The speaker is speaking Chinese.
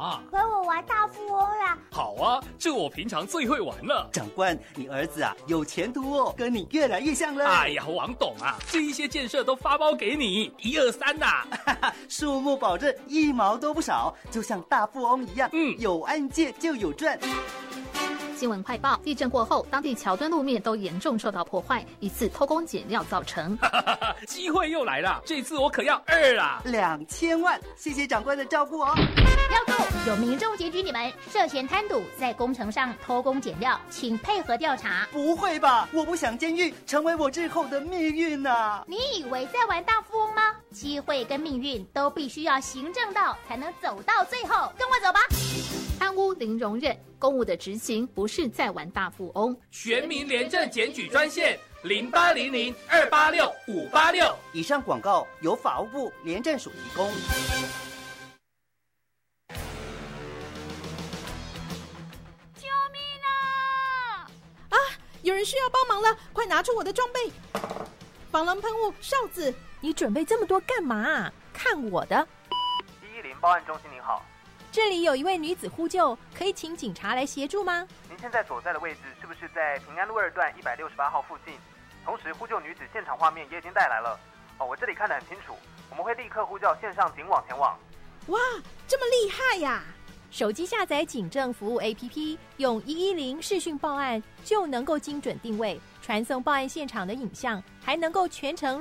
嘛？ 陪我玩大富翁啦！ 好啊，这我平常最会玩了。 长官，你儿子啊有前途哦，跟你越来越像了。 哎呀，王董啊，这一些建设都发包给你，1、2、3呐。 数目保证1毛都不少，就像大富翁一样。有案件就有赚。 新闻快报：地震过后，当地桥墩路面都严重受到破坏，疑似偷工减料造成。 机会又来了，这次我可要2啦 ！2000万，谢谢长官的照顾哦。 要住，有民众检举你们涉嫌贪赌，在工程上偷工减料，请配合调查。 不会吧？我不想监狱成为我日后的命运啊！ 你以为在玩大富翁吗？机会跟命运都必须要行正道，才能走到最后。跟我走吧。 贪污零容忍，公务的执行不是在玩大富翁。 全民廉政检举专线0800-286-586。 以上广告由法务部廉政署提供。 救命啊！ 啊，有人需要帮忙了，快拿出我的装备！防狼喷雾、哨子。 你准备这么多干嘛？看我的 110报案中心，您好， 这里有一位女子呼救，可以请警察来协助吗？ 您现在所在的位置是不是在平安路2段168号附近？同时呼救女子现场画面也已经带来了。我这里看得很清楚，我们会立刻呼叫线上警网前往。 哇，这么厉害呀！ 手机下载警政服务 APP， 用110视讯报案就能够精准定位，传送报案现场的影像，还能够全程